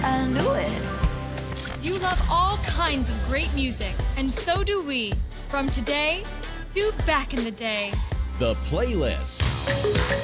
I knew it. You love all kinds of great music, and so do we. From today to back in the day. The Playlist.